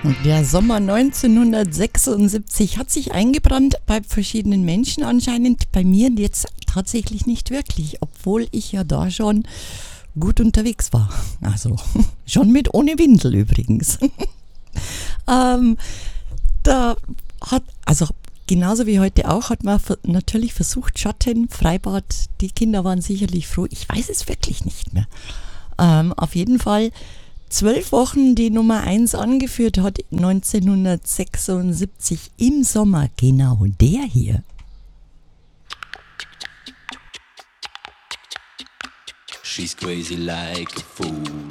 Der Sommer 1976 hat sich eingebrannt bei verschiedenen Menschen anscheinend, bei mir jetzt tatsächlich nicht wirklich, obwohl ich ja da schon gut unterwegs war. Also schon mit ohne Windel übrigens. Da hat, also genauso wie heute auch, hat man natürlich versucht, Schatten, Freibad, die Kinder waren sicherlich froh. Ich weiß es wirklich nicht mehr. Auf jeden Fall 12 Wochen die Nummer 1 angeführt hat 1976 im Sommer genau der hier. She's crazy like a fool.